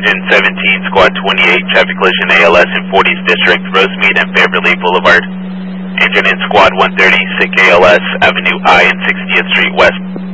Engine 17, Squad 28, traffic collision ALS in 40th District, Rosemead and Beverly Boulevard. Engine in Squad 130, SICK ALS, Avenue I and 60th Street West.